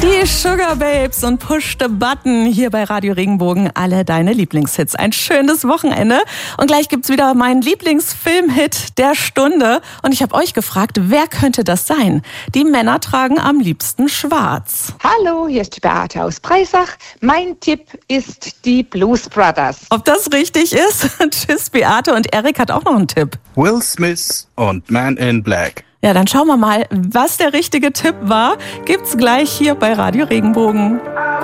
Die Sugar Babes und Push the Button hier bei Radio Regenbogen. Alle deine Lieblingshits. Ein schönes Wochenende. Und gleich gibt's wieder meinen Lieblingsfilmhit der Stunde. Und ich habe euch gefragt, wer könnte das sein? Die Männer tragen am liebsten schwarz. Hallo, hier ist die Beate aus Breisach. Mein Tipp ist die Blues Brothers. Ob das richtig ist? Tschüss, Beate. Und Erik hat auch noch einen Tipp. Will Smith und Man in Black. Ja, dann schauen wir mal, was der richtige Tipp war. Gibt's gleich hier bei Radio Regenbogen.